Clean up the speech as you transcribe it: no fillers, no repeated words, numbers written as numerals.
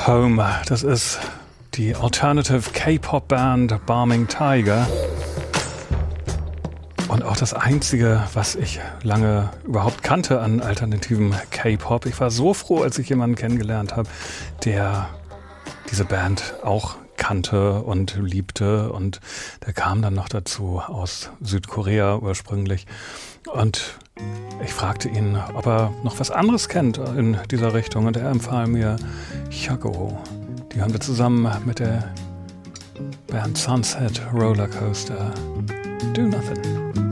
Home, das ist die Alternative K-Pop-Band Barming Tiger. Und auch das Einzige, was ich lange überhaupt kannte an alternativen K-Pop. Ich war so froh, als ich jemanden kennengelernt habe, der diese Band auch kannte und liebte. Und der kam dann noch dazu aus Südkorea ursprünglich. Und ich fragte ihn, ob er noch was anderes kennt in dieser Richtung. Und er empfahl mir Hyukoh. Die hören wir zusammen mit der Band Sunset Rollercoaster. Do Nothing.